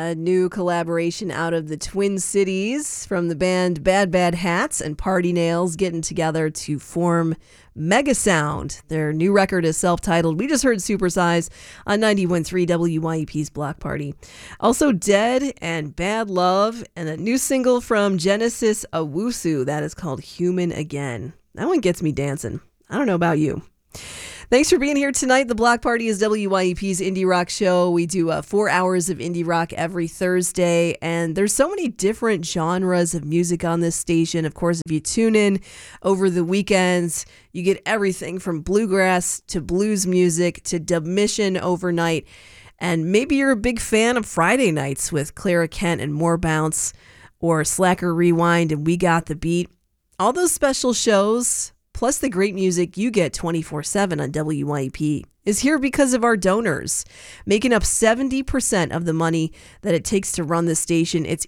A new collaboration out of the Twin Cities from the band Bad Bad Hats and Party Nails getting together to form Mega Sound. Their new record is self-titled. We just heard Supersize on 91.3 WYEP's Block Party. Also Dead and Bad Love and a new single from Genesis Owusu that is called Human Again. That one gets me dancing. I don't know about you. Thanks for being here tonight. The Block Party is WYEP's Indie Rock show. We do 4 hours of indie rock every Thursday, and there's so many different genres of music on this station. Of course, if you tune in over the weekends, you get everything from bluegrass to blues music to Dub Mission overnight. And maybe you're a big fan of Friday nights with Clara Kent and More Bounce, or Slacker Rewind and We Got the Beat. All those special shows, plus the great music you get 24/7 on WYEP, is here because of our donors. Making up 70% of the money that it takes to run the station, it's